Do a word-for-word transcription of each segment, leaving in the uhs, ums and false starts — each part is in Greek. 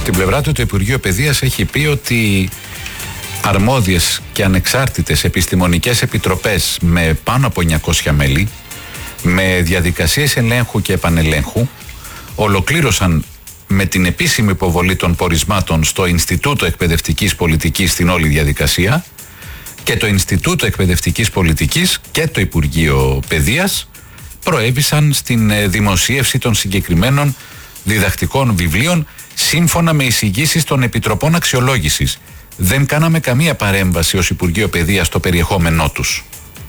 Από την πλευρά του, το Υπουργείο Παιδείας έχει πει ότι αρμόδιες και ανεξάρτητες επιστημονικές επιτροπές με πάνω από εννιακόσια μέλη, με διαδικασίες ελέγχου και επανελέγχου, ολοκλήρωσαν με την επίσημη υποβολή των πορισμάτων στο Ινστιτούτο Εκπαιδευτικής Πολιτικής στην όλη διαδικασία, και το Ινστιτούτο Εκπαιδευτικής Πολιτικής και το Υπουργείο Παιδείας προέβησαν στην δημοσίευση των συγκεκριμένων διδακτικών βιβλίων σύμφωνα με εισηγήσεις των Επιτροπών Αξιολόγησης. Δεν κάναμε καμία παρέμβαση ως Υπουργείο Παιδείας στο περιεχόμενό τους.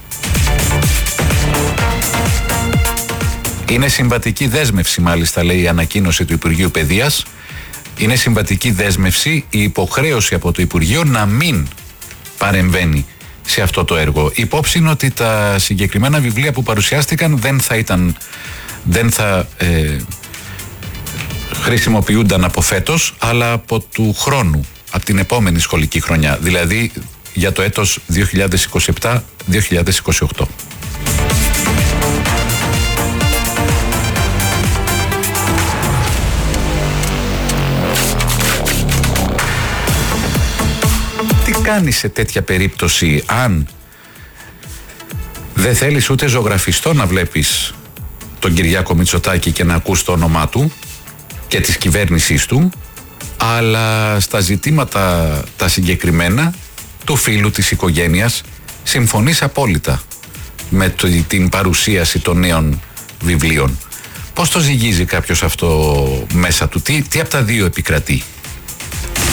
Είναι συμβατική δέσμευση, μάλιστα, λέει η ανακοίνωση του Υπουργείου Παιδείας. Είναι συμβατική δέσμευση η υποχρέωση από το Υπουργείο να μην παρεμβαίνει σε αυτό το έργο. Υπόψη είναι ότι τα συγκεκριμένα βιβλία που παρουσιάστηκαν δεν θα ήταν, δεν θα ε, χρησιμοποιούνταν από φέτος, αλλά από του χρόνου, από την επόμενη σχολική χρονιά, δηλαδή για το έτος δύο χιλιάδες είκοσι επτά δύο χιλιάδες είκοσι οκτώ. Τι κάνεις σε τέτοια περίπτωση, αν δεν θέλεις ούτε ζωγραφιστό να βλέπεις τον Κυριάκο Μητσοτάκη και να ακούς το όνομά του και της κυβέρνησής του, αλλά στα ζητήματα τα συγκεκριμένα του φίλου, της οικογένειας, συμφωνείς απόλυτα με το, την παρουσίαση των νέων βιβλίων? Πώς το ζυγίζει κάποιος αυτό μέσα του? Τι, τι από τα δύο επικρατεί?